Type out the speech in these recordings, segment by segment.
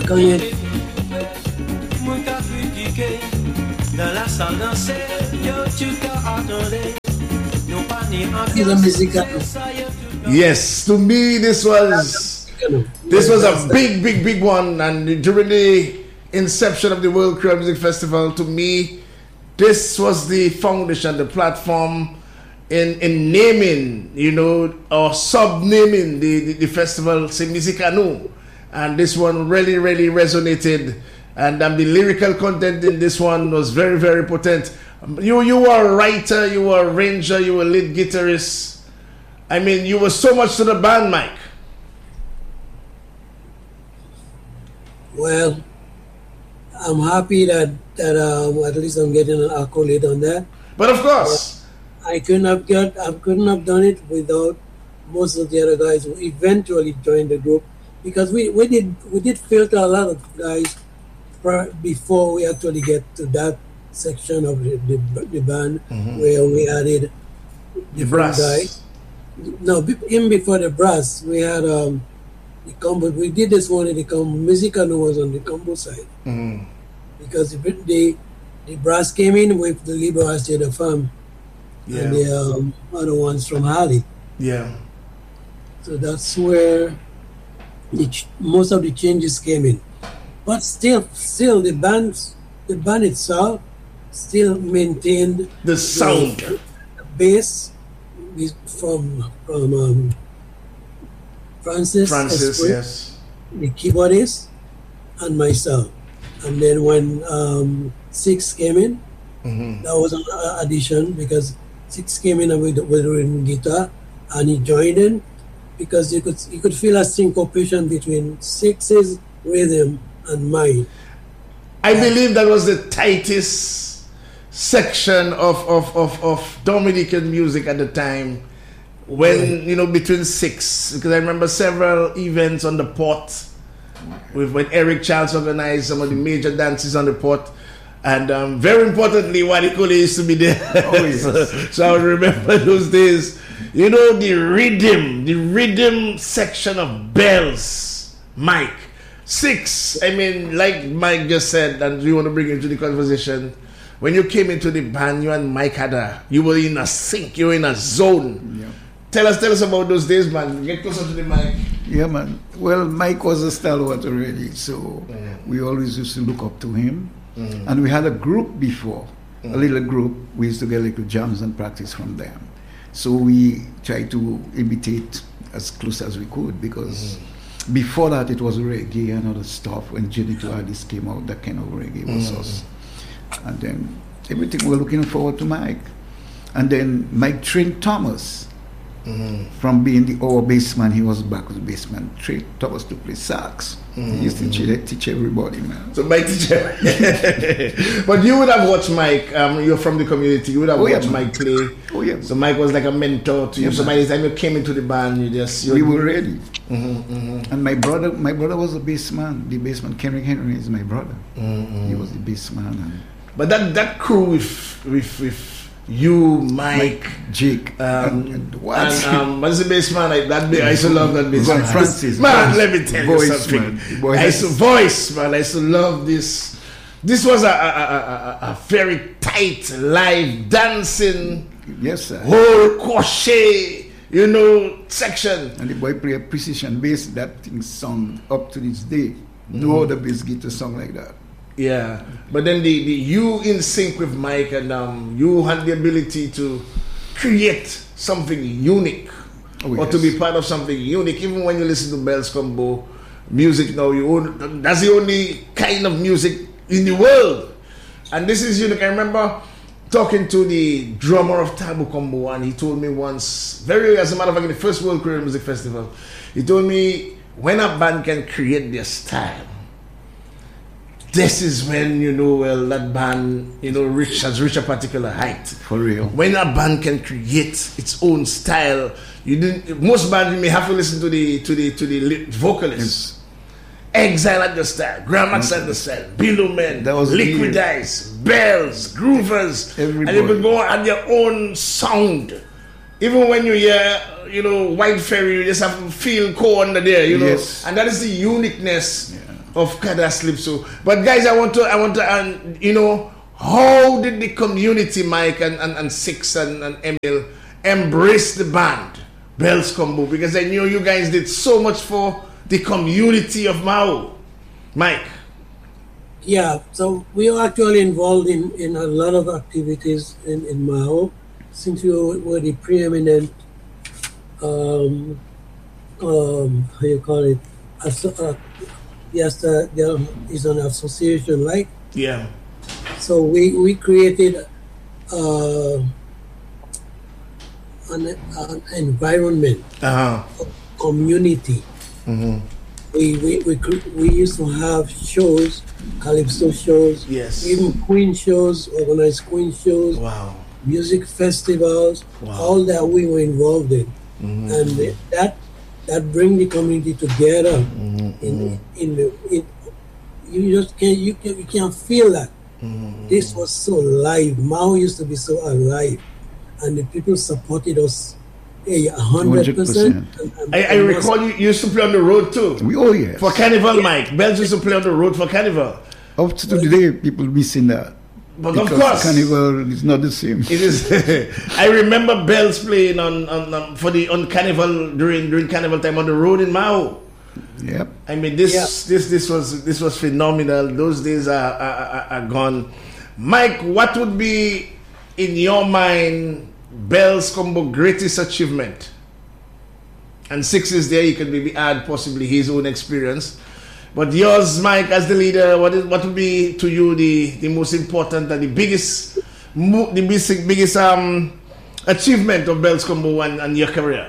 Quand il y a la musique, Yes, to me this was a big one, and during the inception of the World Creole Music Festival, to me, this was the foundation, the platform in naming, or sub-naming the festival, say Musicano. And this one really resonated, and the lyrical content in this one was very, very potent. You were a writer, you were a arranger, you were a lead guitarist. I mean, you were so much to the band, Mike. Well, I'm happy that at least I'm getting an accolade on that. But of course, I couldn't have done it without most of the other guys who eventually joined the group, because we did filter a lot of guys before we actually get to that section of the band where we added the brass guys. No, even before the brass, we had the combo. We did this one in the combo. Musicano was on the combo side because the brass came in with the Libre Astre de Femme and the other ones from Harley. Yeah. So that's where most of the changes came in. But still, the band itself still maintained the sound, the bass from Francis, Esprit, yes, the keyboardist, and myself. And then when Six came in, that was an addition because Six came in with rhythm guitar, and he joined in because you could feel a syncopation between Six's rhythm and mine. I believe that was the tightest section of Dominican music at the time, when between Six, because I remember several events on the port when Eric Charles organized some of the major dances on the port, and very importantly, Wally Coley used to be there. Oh, yes. so I remember those days. The rhythm section of bells, Mike. Six, I mean, like Mike just said, and you want to bring into the conversation, when you came into the band, you and Mike you were in a sync, you were in a zone. Yeah. Tell us about those days, man. Get closer to the mic. Yeah, man. Well, Mike was a stalwart already, so we always used to look up to him. And we had a group before, a little group. We used to get little jams and practice from them. So we tried to imitate as close as we could, because before that it was reggae and other stuff. When Jenny to Addis came out, that kind of reggae was us. And then everything, we're looking forward to Mike. And then Mike trained Thomas from being our bassman. He was back with the bassman. Trained Thomas to play sax. He used to teach everybody, man. So Mike teacher. But you would have watched Mike. You're from the community. You would have watched Mike play. Oh yeah. So Mike was like a mentor to you. So by the time you came into the band, we were ready. And my brother was a bassman. The bassman, Kenrick Henry, is my brother. He was the bassman. But that crew with you, Mike, Jake, and what's the bassman? I used to love that bassman. Francis. Man, let me tell you something. I used to love this. This was a very tight live dancing. Yes, sir. Whole crochet, section. And the boy play a precision bass. That thing sung up to this day. No other bass guitar sung like that. Yeah, but then the you in sync with Mike, and you had the ability to create something unique, or to be part of something unique. Even when you listen to Bells Combo music now, that's the only kind of music in the world, and this is unique. I remember talking to the drummer of Tabu Combo, and he told me once, as a matter of fact, in the first World Creole Music Festival, he told me, when a band can create their style, this is when that band has reached a particular height. For real. When a band can create its own style, most bands you may have to listen to the vocalists. Exile at the style, Gramax at the style, Below Men, Liquid Eyes, Bells, Groovers, and they would go at their own sound. Even when you hear, White Ferry, you just have to feel core under there, Yes. And that is the uniqueness of Kada Slipso. But guys, I want to, you know, how did the community, Mike and Six and Emil, embrace the band, Bells Combo? Because I knew you guys did so much for the community of Mao. Mike. Yeah, so we are actually involved in a lot of activities in Mao, since we were the preeminent, how you call it, yes, there is an association, right? Yeah. So we created an environment, of community. We used to have shows, calypso shows, yes, even Queen shows, organized Queen shows, wow, music festivals, wow, all that we were involved in, and that bring the community together. You just can't feel that. This was so live. Mao used to be so alive, and the people supported us 100%. I recall you used to play on the road too. Yes. For Carnival, Mike. Bells used to play on the road for Carnival. Up to today, people missing that. But of course, Carnival is not the same. It is. I remember Bells playing on Carnival during Carnival time on the road in Mao. Yep. I mean, this was phenomenal. Those days are gone. Mike, what would be in your mind Bells Combo greatest achievement? And Six is there. You can maybe add possibly his own experience. But yours, Mike, as the leader, what would be to you the most important and the biggest achievement of Bells Combo and your career?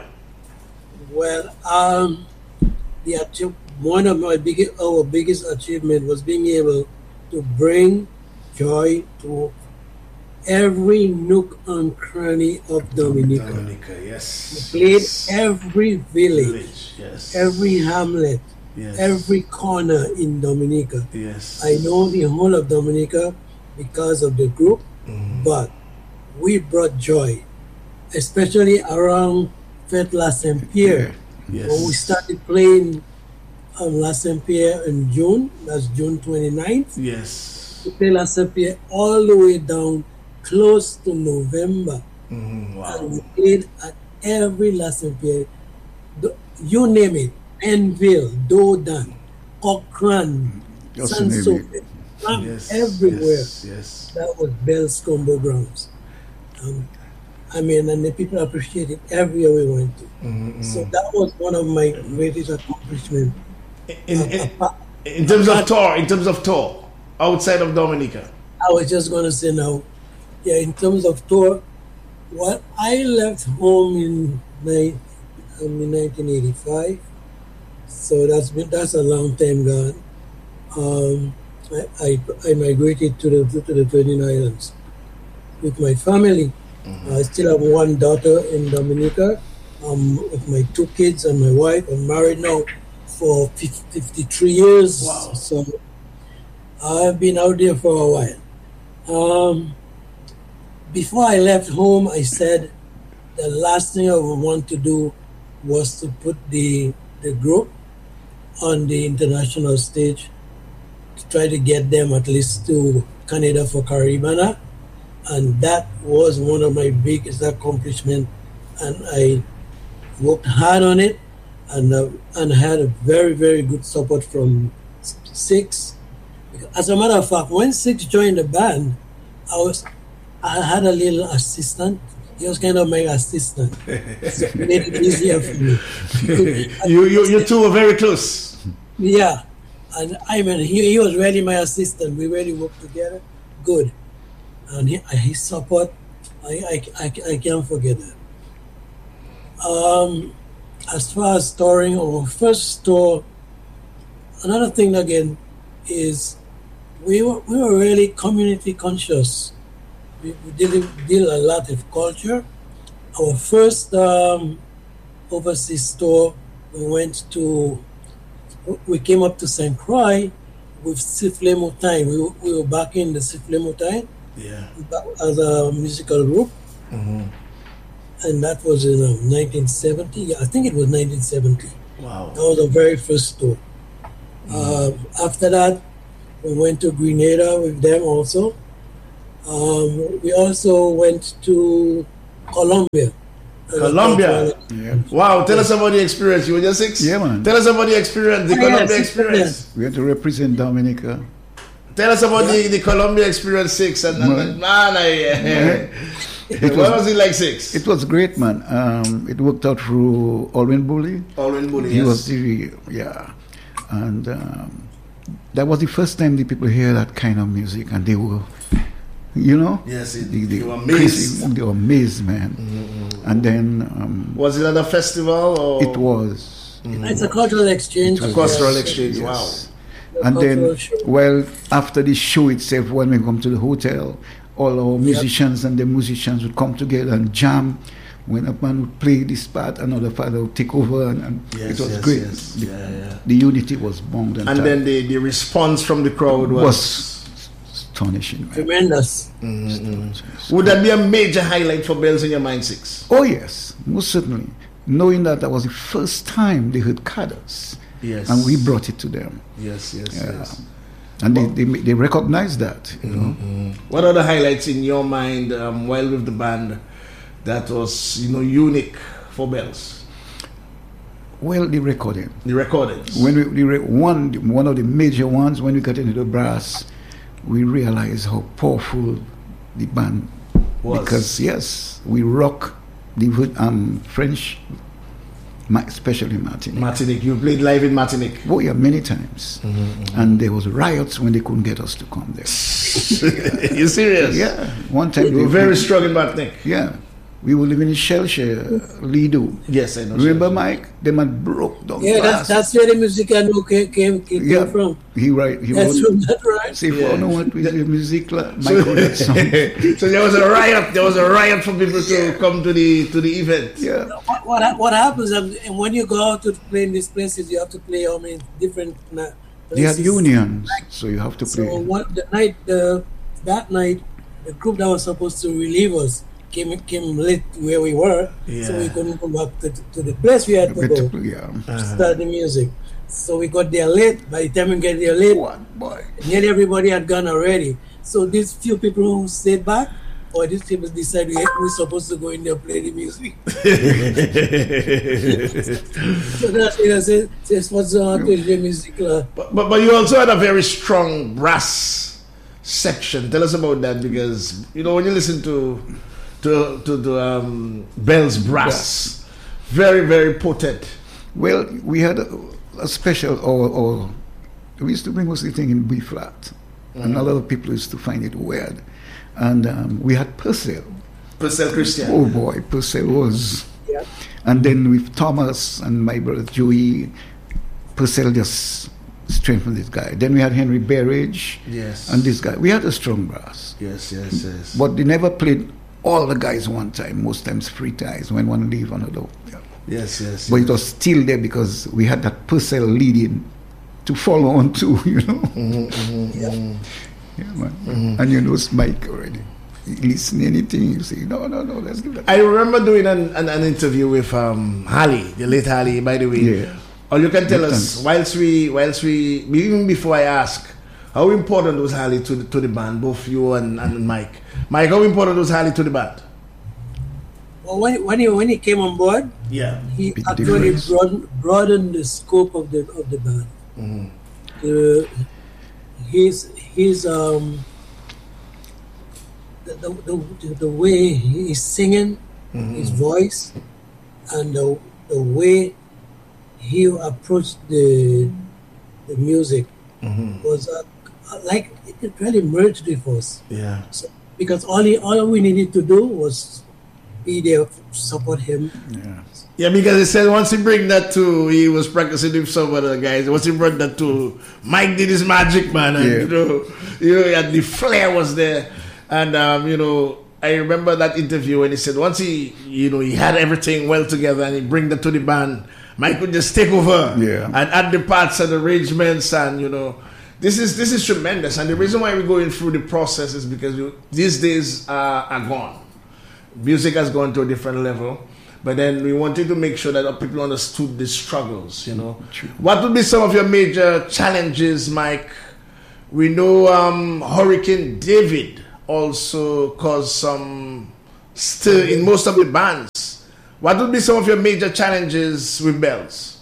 Well, one of our biggest achievement was being able to bring joy to every nook and cranny of Dominica. Yes. We played every village, yes, every hamlet, yes, every corner in Dominica. Yes. I know the whole of Dominica because of the group, but we brought joy, especially around Fête La Saint-Pierre. Yes. When we started playing La Saint-Pierre in June, that's June 29th. Yes. We played La Saint-Pierre all the way down close to November. Wow. And we played at every La Saint-Pierre. You name it. Enville, Dodan, Cochrane, Sansope, everywhere. Yes. That was Bells Combo grounds. I mean, and the people appreciated everywhere we went to. So that was one of my greatest accomplishments. In terms of tour, outside of Dominica. I was just going to say now, in terms of tour, what I left home in 1985, so that's a long time gone. I migrated to the Virgin Islands with my family. I still have one daughter in Dominica, with my 2 kids and my wife. I'm married now for 53 years. Wow. So I've been out there for a while. Before I left home, I said the last thing I would want to do was to put the group on the international stage, to try to get them at least to Canada for Caribana. And that was one of my biggest accomplishments. And I worked hard on it, and had a very, very good support from Six. As a matter of fact, when Six joined the band, I had a little assistant. He was kind of my assistant. So it made it easier for me. You two were very close. Yeah. And I mean, he was really my assistant. We really worked together. Good. And his support, I can't forget that. As far as touring, our first tour, another thing again is we were really community conscious. We deal a lot with culture. Our first overseas tour, we came up to St. Croix with Sifflé Moutane. We were back in the Sifflé Moutane. Yeah. As a musical group. And that was in 1970. I think it was 1970. Wow. That was the very first tour. After that, we went to Grenada with them also. We also went to Colombia. Colombia. Yeah. Wow, tell us about the experience. You were just 6? Yeah, man. Tell us about the experience, the Colombia experience. We had to represent Dominica. Tell us about the Colombia experience 6. And what was it like 6? It was great, man. It worked out through Alwyn Bully. Alwyn Bully, He yes. was and that was the first time the people hear that kind of music, and they were, Yes, they were amazed. They were amazed, man. And then Was it at a festival? Or? it was. It's a cultural exchange. A cultural exchange, Yes. wow. And then, Cultural show. well, after the show itself, when we come to the hotel, all our musicians and the musicians would come together and jam. When a man would play this part, another part would take over, and it was great. Yes. The unity was bound. And then the response from the crowd was astonishing, man. Tremendous. Would that be a major highlight for Bells in your mind 6? Oh yes, most certainly. Knowing that was the first time they heard Cadence, Yes. and we brought it to them. Yes. And they recognized that, What are the highlights in your mind while with the band that was unique for Bells? Well, the recording. The recordings. When one of the major ones, when we got into the brass, we realized how powerful the band Was. Because yes, we rock the French, especially Martinique. Martinique. You played live in Martinique. Oh yeah, many times. And there was riots when they couldn't get us to come there. You serious? Yeah, one time You were very strong in Martinique. Yeah, we were living in Shellshire, Lido. Yes, I know. Remember, Mike? The man broke down Yeah, glass. that's where the music I know came from. He That's wrote. from that, right? Say, Yeah. for no one with the music, Mike wrote that song. So there was a riot. There was a riot for people to come to the event. Yeah. What happens and when you go out to play in these places, you have to play different places. They had unions, so you have to play. So that night, the group that was supposed to relieve us came late where we were, so we couldn't go back to the place we had to go to start the music. So we got there late. By the time we get there late, nearly everybody had gone already. So these few people who stayed back, or these people decided we're supposed to go in there and play the music. So that's it. I said, it's what's on to the music. But you also had a very strong brass section. Tell us about that, because when you listen to Bells brass, very, very potent. Well, we had a special, or we used to bring mostly thing in B flat, and a lot of people used to find it weird. And we had Purcell. Purcell Christian. Oh boy, Purcell was. Yeah. And then with Thomas and my brother Joey, Purcell just strengthened this guy. Then we had Henry Berridge. Yes. And this guy. We had a strong brass. Yes. But they never played all the guys one time. Most times free ties when one leave another. Yeah. Yes. But it was still there because we had that Purcell leading to follow on too, Yeah, man. And Mike already. Listen anything, you say, no, let's do that. I remember doing an interview with Halley, the late Halley, by the way. Yeah. Or you can tell us, whilst we, even before I ask, how important was Halley to the band, both you and Mike? Mike, how important was Halley to the band? Well, when he came on board, he actually broadened the scope of the band. The way he's singing, his voice, and the way he approached the music was like it really merged with us. Yeah. So, because all we needed to do was be there, support him. Yeah, because he said once he bring that to, he was practicing with some other guys. Once he brought that to, Mike did his magic, man, and and the flair was there. And I remember that interview when he said once he had everything well together and he bring that to the band, Mike would just take over and add the parts and arrangements, and this is tremendous. And the reason why we're going through the process is because these days are gone. Music has gone to a different level. But then we wanted to make sure that people understood the struggles, you know. What would be some of your major challenges, Mike? We know Hurricane David also caused some stir in most of the bands. What would be some of your major challenges with Bells?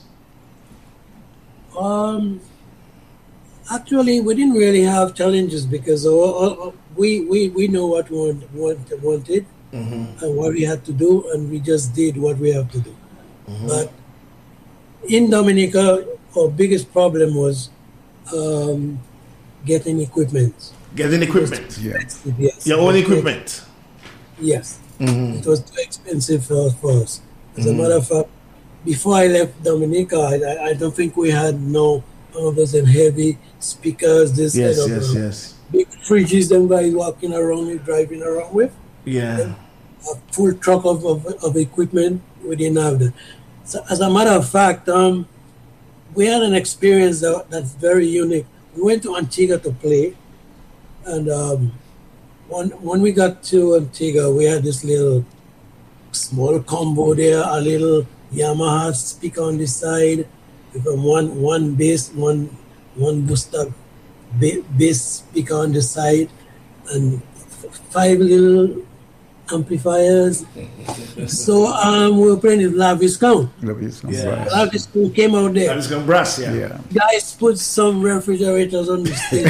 Actually, we didn't really have challenges because we know what we wanted and what we had to do, and we just did what we have to do. But in Dominica, our biggest problem was getting equipment. Getting equipment? Yes. Your own equipment? Yes. It was too expensive for us. As a matter of fact, before I left Dominica, I don't think we had one of those heavy speakers, this Yes, kind of yes. big fridges them guys walking around with, driving around with. Yeah. A full truck of equipment, we didn't have that. So as a matter of fact, we had an experience that's very unique. We went to Antigua to play, and when we got to Antigua, we had this little small combo there, a little Yamaha speaker on the side, with one bass, one booster bass speaker on the side, and 5 little amplifiers. So we were playing with La Viscount. La Viscount, Yeah. right. La Viscount came out there. La Viscount Brass, Yeah. Guys put some refrigerators on the stage.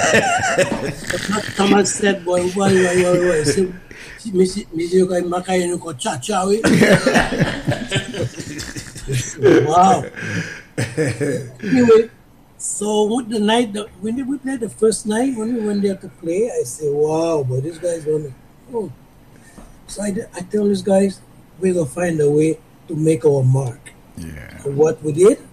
Thomas said, boy, why? Wow. Anyway, so with the night, when we played the first night, when we went there to play, I said, wow, but this guy's going to... So I tell these guys, we're going to find a way to make our mark. Yeah. And what we did,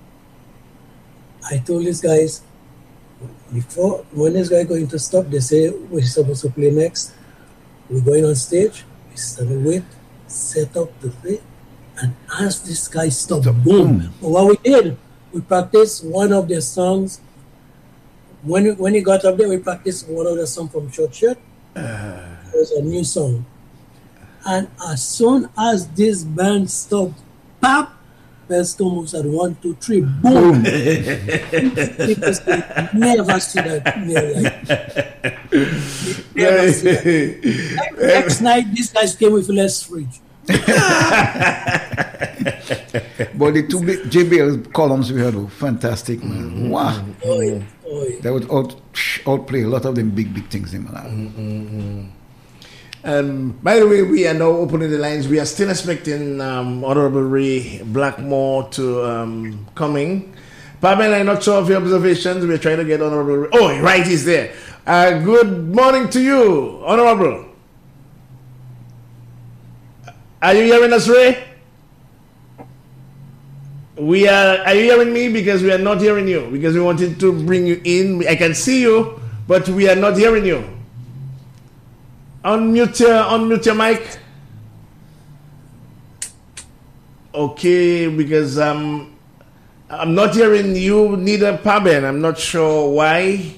I told these guys, when this guy going to stop, they say, we're supposed to play next. We're going on stage, we started wait, set up to play, and as this guy stopped, boom. But what we did, we practiced one of their songs. When he got up there, we practiced one of the songs from Short Shirt. It was a new song. And as soon as this band stopped, pop, Bells moves at 1, 2, 3, boom. People say, never see that in their life. Never see that. Next night, these guys came with less fridge. But the two JBL columns we had were fantastic, man. Wow. They would outplay a lot of them big things in my life. By the way, we are now opening the lines. We are still expecting Honorable Ray Blackmore to coming. Pamela, I'm not sure of your observations. We're trying to get Honorable Ray. Oh, right, he's there. Good morning to you, Honorable. Are you hearing us, Ray? Are you hearing me? Because we are not hearing you. Because we wanted to bring you in. I can see you, but we are not hearing you. Unmute your mic. Okay, because I'm not hearing you, neither Paben. I'm not sure why.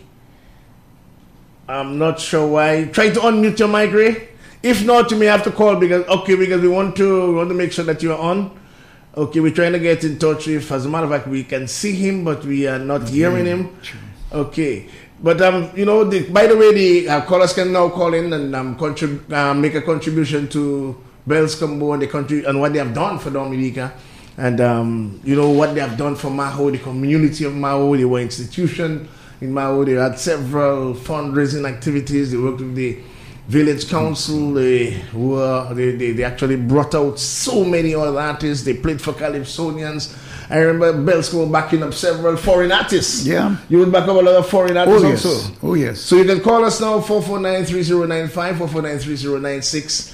Try to unmute your mic, Ray. If not, you may have to call because we want to make sure that you are on. Okay, we're trying to get in touch with. As a matter of fact, we can see him, but we are not hearing him. Okay. But by the way, the callers can now call in and make a contribution to Bells Combo and the country and what they have done for Dominica, and what they have done for Maho, the community of Maho. They were institution in Maho. They had several fundraising activities. They worked with the village council. They actually brought out so many other artists. They played for Calypsonians. I remember Bells Combo backing up several foreign artists. Yeah. You would back up a lot of foreign artists also. Oh, yes. So you can call us now, 449-3095, 449-3096,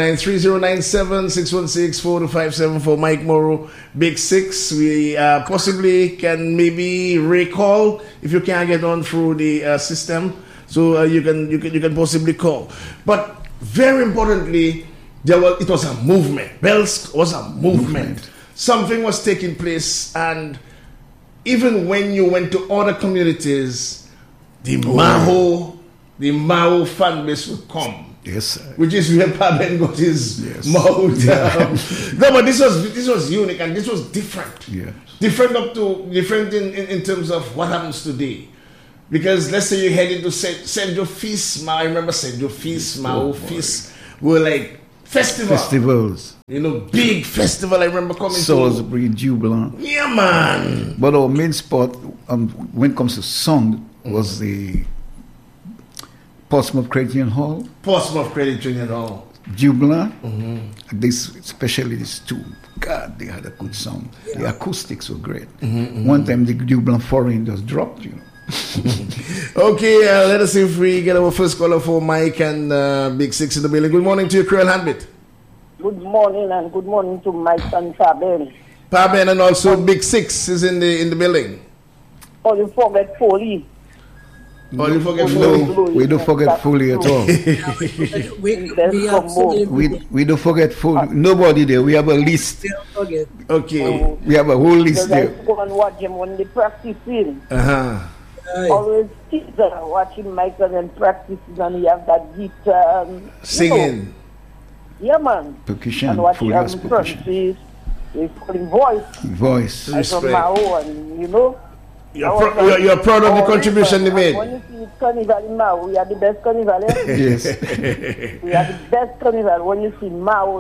449-3097, 616-4257 Mike Morrow, Big Six. We possibly can maybe recall if you can't get on through the system. So you can possibly call. But very importantly, it was a movement. Bells was a movement. Something was taking place, and even when you went to other communities, the Maho fan base would come. Yes, sir. Which is where Paben got his mouth. No, but this was unique and this was different. Yes. Different in terms of what happens today. Because let's say you head into Saint-Joe Feast. I remember Saint-Joe Feast, Mao Feast were like festivals. You know, big festival. I remember coming Salisbury, Jubilant. Yeah, man. But our main spot when it comes to sound was the Portsmouth Credit Union Hall. Portsmouth Credit Union Hall. Jubilant. Especially these two. God, they had a good sound. Yeah. The acoustics were great. One time the Jubilant foreign just dropped, you know. Okay, let us see if we get our first caller for Mike and Big Six in the building. Good morning to you, Creole Handbit. Good morning and good morning to Mike and Paben. Paben and also Big Six is in the building. Oh, you forget Foley. Oh, you forget Foley? No, we don't forget Foley at all. we don't forget Foley. Nobody there. We have a list. Okay. We have a whole list there. I go and watch him when they practicing. Always kids watching Michael and practicing, and he have that guitar singing. Yeah, man. Percussion, and watching him percussion. He's calling voice. Respect. And, you know. You're proud of the contribution they made. When you see Carnival in Mao, we are the best carnival. Yes. We are the best carnival. When you see Mao,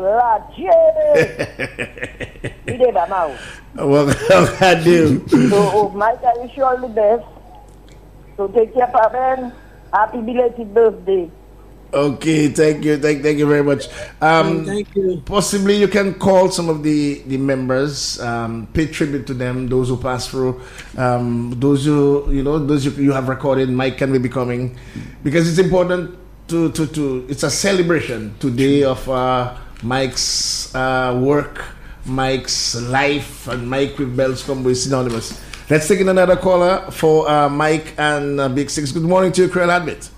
we did a Mao. What I do? So, Mike, I wish you all the best. So take care, Paben. Happy belated birthday. Okay, thank you very much. Thank you. Possibly you can call some of the members, pay tribute to them, those who passed through, those you have recorded. Mike can be coming, because it's important to it's a celebration today of Mike's work, Mike's life, and Mike with Bells Combo is synonymous. Let's take in another caller for Mike and Big Six. Good morning to you, Creole Handbit.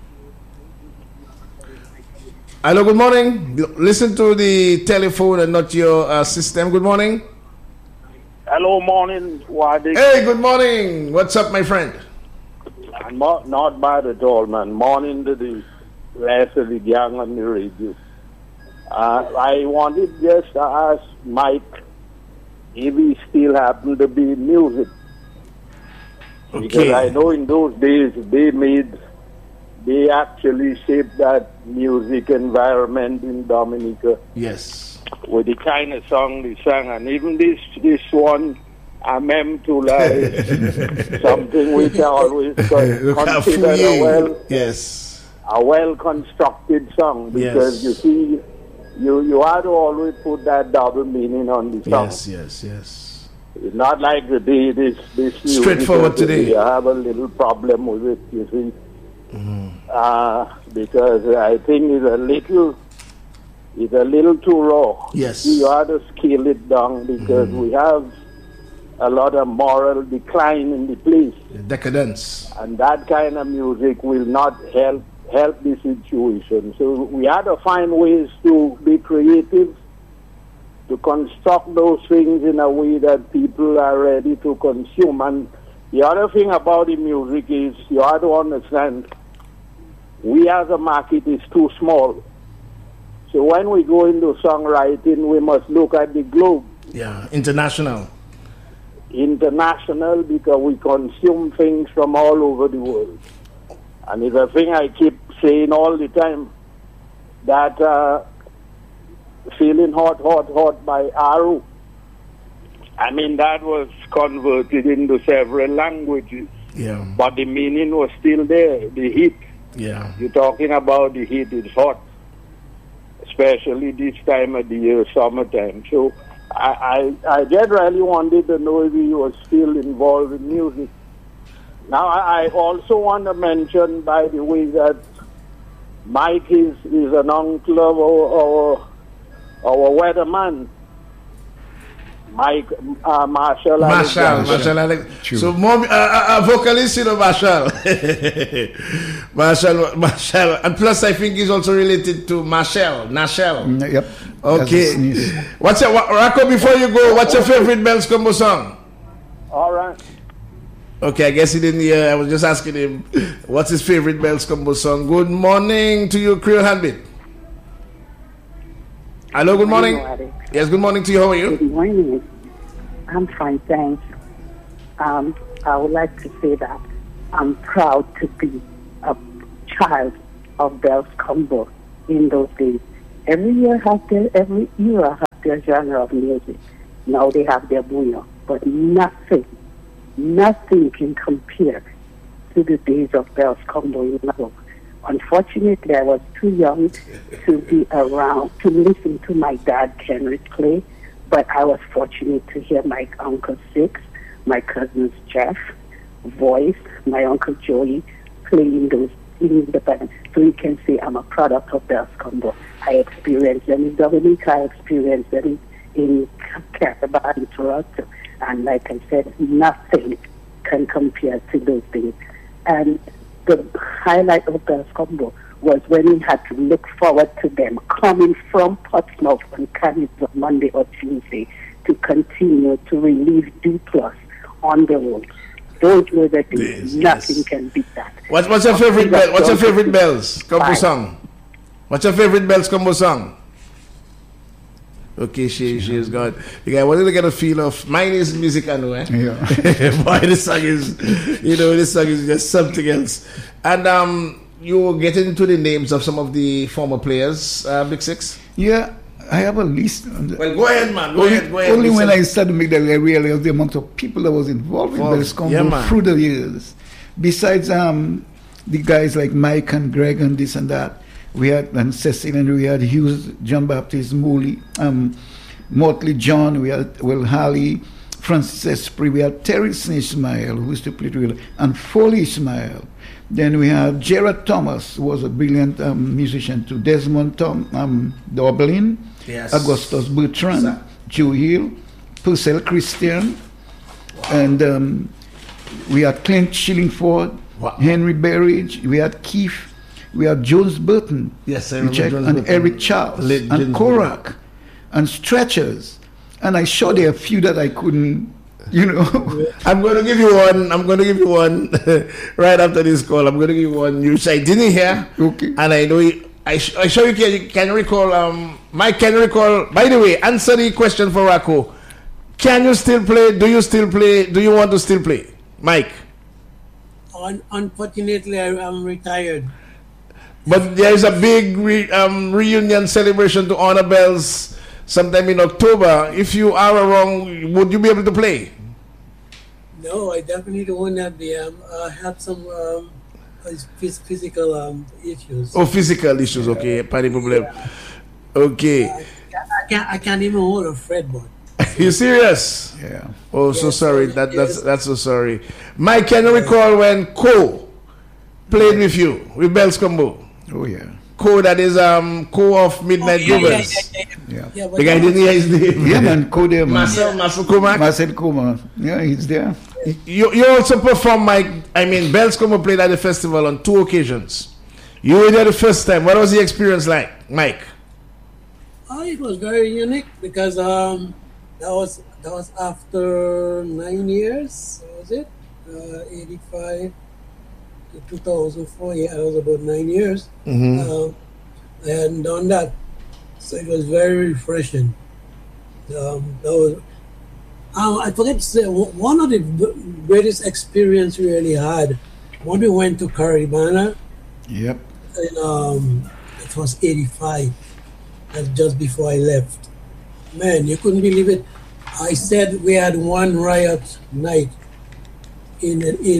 Hello, good morning. Listen to the telephone and not your system. Good morning. Hello, morning, Wadi. Hey, good morning. What's up, my friend? Not bad at all, man. Morning to the rest of the gang on the radio. I wanted just to ask Mike if he still happen to be in music. Okay. Because I know in those days they actually shaped that music environment in Dominica. Yes. With the kind of song they sang, and even this one, Amem Tula, is something which I always consider a well constructed song, because you see, you had to always put that double meaning on the song. Yes. It's not like the day this straightforward today. I have a little problem with it, you see. Because I think it's a little too raw. Yes. You have to scale it down, because we have a lot of moral decline in the place. Decadence. And that kind of music will not help the situation. So we have to find ways to be creative, to construct those things in a way that people are ready to consume. And the other thing about the music is you have to understand, we as a market is too small. So when we go into songwriting, we must look at the globe. Yeah, international. International, because we consume things from all over the world. And it's a thing I keep saying all the time, that Feeling Hot by Aru, I mean, that was converted into several languages. Yeah. But the meaning was still there, the heat. Yeah. You're talking about the heat, it's hot. Especially this time of the year, summertime. So I just really wanted to know if he was still involved in music. Now, I also want to mention, by the way, that Mike is an uncle of our weatherman, Mike Marshall. So more a vocalist, Marshall. Marshall, and plus I think he's also related to Nashel. Yep. Okay. Rocco, before you go, what's your favorite Bells Combo song? All right. Okay, I guess he didn't hear. I was just asking him what's his favorite Bells Combo song. Good morning to you, Creole Handbit. Hello, good morning. Yes, good morning to you. How are you? Good morning. I'm fine, thanks. I would like to say that I'm proud to be a child of Bells Combo in those days. Every era has their genre of music. Now they have their booyah, but nothing can compare to the days of Bells Combo in Lavo. Unfortunately, I was too young to be around to listen to my dad, Kenrick, play, but I was fortunate to hear my Uncle Six, my cousins Jeff, Voice, my Uncle Joey playing those in the band. So you can say I'm a product of Bells Combo. I experienced them in Dominica, I experienced them in Caribbean, in Toronto. And like I said, nothing can compare to those things. And the highlight of Bells Combo was when we had to look forward to them coming from Portsmouth on Carnival Monday or Tuesday to continue to relieve D-Plus on the road. Those were the days. Nothing can beat that. What's your favorite bell? What's your favorite Bells Combo song? What's your favorite Bells Combo song? Okay, she is gone. Okay, I wanted to get a feel of mine is music anyway. Yeah. Boy, this song is just something else. And you get into the names of some of the former players, Big Six? Yeah, I have a list. Well, go ahead, man. Go ahead. Only when I started to make that, I realized the amount of people that was involved in Bells Combo through the years. Besides the guys like Mike and Greg and this and that, we had and Cecil, and we had Hughes, John Baptist, Mooley, Motley John, we had Will Halley, Francis Esprit, we had Terry Ismail, who used to play drill, and Foley Ismail. Then we have Gerard Thomas, who was a brilliant musician too, Desmond Dublin, yes. Augustus Bertrand, Joe Hill, Purcell Christian, and we had Clint Shillingford, Henry Berridge, we had Keith, we had Jones Burton, yes, and Eric Charles, and Korak, and Stretchers, and I showed there a few that I couldn't, I'm going to give you one right after this call. I'm going to give you one which I didn't hear. Okay. And I know I sure you can recall. Mike can recall. By the way, answer the question for Rocco. Can you still play? Do you still play? Do you want to still play, Mike? Unfortunately, I'm retired. But there is a big reunion celebration to honor Bells sometime in October. If you are around, would you be able to play? No, I definitely won't be. I have some physical issues. Oh, physical issues. Okay, pardon problem. Okay. I can't even hold a fretboard. You serious? Yeah. Oh, yes, so sorry. That's so sorry. Mike, can you recall when Co played with you with Bells Combo? Oh yeah. Co, that is Co of Midnight Groovers. Yeah. The guy didn't hear his name. Yeah, man, Co there, man. Marcel Comac. Marcel Comac. Yeah, he's there. You also performed, Mike. I mean, Bells Combo played at the festival on 2 occasions. You were there the first time. What was the experience like, Mike? Oh, it was very unique because that was after 9 years. Was it 85 to 2004? Yeah, it was about 9 years. Mm-hmm. I hadn't done that, so it was very refreshing. That was. I forget to say, one of the greatest experience we really had when we went to Caribana. Yep. And, it was 85. That's just before I left. Man, you couldn't believe it. I said we had one riot night in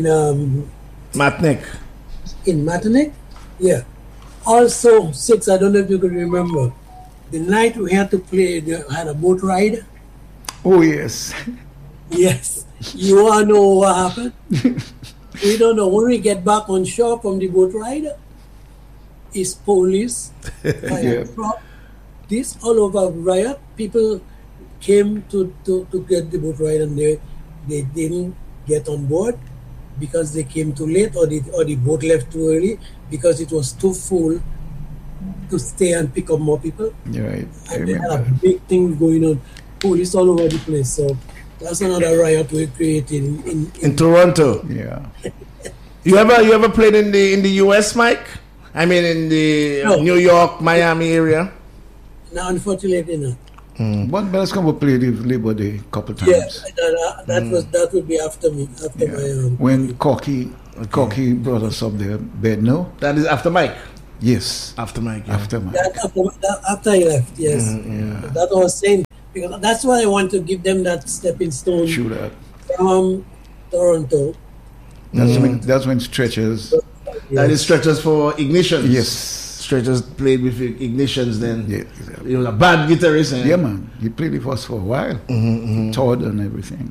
Matnek. In Matnek? Yeah. Also, 6, I don't know if you could remember. The night we had to play, had a boat ride. Oh, yes. Yes. You all know what happened? We don't know. When we get back on shore from the boat ride, it's police, fire truck, this all over riot. People came to get the boat ride and they didn't get on board because they came too late or the boat left too early because it was too full to stay and pick up more people. Right. And they had a big thing going on. Police all over the place. So That's another riot we created In Toronto. Yeah. You ever played in the US, Mike? I mean, in the New York, Miami area. No, unfortunately not. But Bells Combo played with Labor Day a couple times. Yeah, that would be after me, after my When Corky brought us up there, no? That is after Mike. Yes. After Mike. Yeah. After Mike. after he left, yes. That I was saying, because that's why I want to give them that stepping stone True that. from Toronto. That's when Stretchers. That is Stretchers for Ignitions. Yes. Stretchers played with Ignitions then. Yeah, exactly. He was a bad guitarist. Yeah, man. He played with us for a while. Toured and everything.